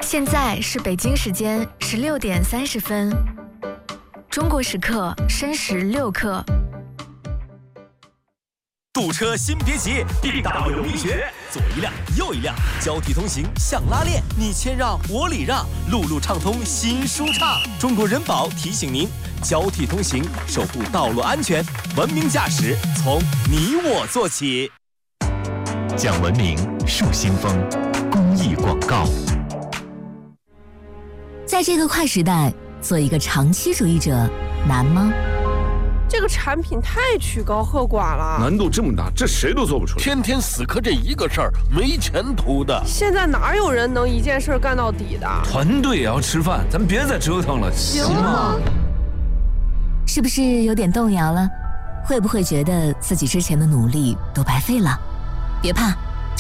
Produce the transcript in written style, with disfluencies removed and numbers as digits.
现在是北京时间16点30分，中国时刻申时6刻。 堵车先别急，地道有秘诀，左一辆右一辆，交替通行像拉练，你谦让我礼让，路路畅通心舒畅。中国人保提醒您，交替通行，守护道路安全，文明驾驶从你我做起。 讲文明树新风，公益广告。 在这个快时代，做一个长期主义者难吗？ 这个产品太曲高和寡了， 难度这么大，这谁都做不出来。 天天死磕这一个事儿，没前途的。 现在哪有人能一件事干到底的？ 团队也要吃饭，咱别再折腾了，行吗？ 是不是有点动摇了？会不会觉得自己之前的努力都白费了？别怕，